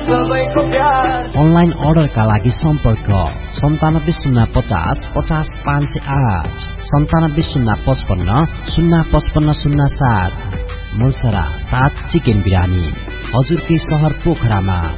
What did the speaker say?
सबैको प्यार। अनलाइन अर्डरका लागि सम्पर्क 9705500508 9705505507। मुलसरा तात चिकन बिरानी हजुरकै सहर पोखरामा।